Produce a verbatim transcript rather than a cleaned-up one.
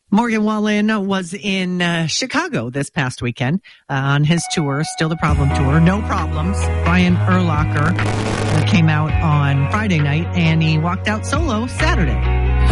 Morgan Wallen was in uh, Chicago this past weekend uh, on his tour, Still the Problem Tour. No Problems. Brian Urlacher uh, came out on Friday night, and he walked out solo Saturday.